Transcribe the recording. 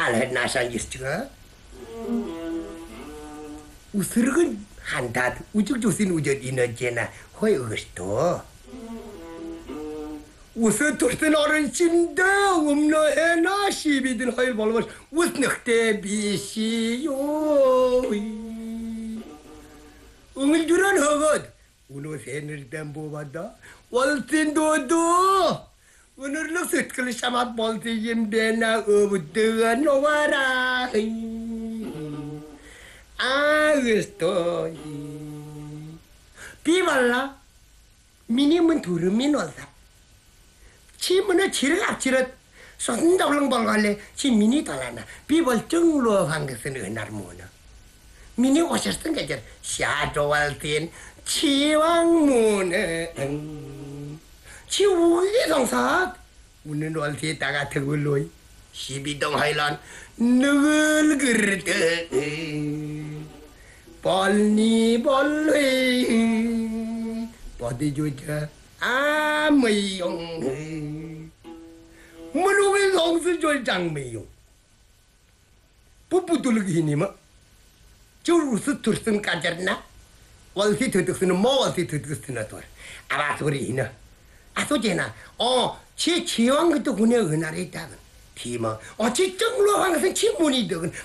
알해 나산 있지가 우스르근 한다 우죽 조신 우젓 이너제나 허여스도 우스 돌든 어른 진다 없나 해나 시비든 허일 벌벌 우스늑대 비시요 응을 주란 허것 우노 새늘 땐 보바다 월진도도 오늘로 셋클 샤맛 볼때 임대나 어부드가 놓아라 아그스토 비발라 미니문 두르민 올다 치문에 치를 앞치를 쏜다 올랑벌갈래 치 미니 달라나 비발 정로 한것은 은날 모나 미니 오셨던 게저 샤도왈틴 치왕문에 치우기 동사 우는 월티 따가 특을로이 시비동 하일란 누굴 그르듯 벌니 벌리 버디 주자 아무용 무릎에 성수 졸장매용 뽀뽀돌기니마 저 우스 tursun 까졌나 월티 듣으는 뭐 월티 듣으나 또 아바 소리나 아소제나 치 치왕 것도 군에 은하리 있다건 티마 치 정로 한 것은 치문이 되건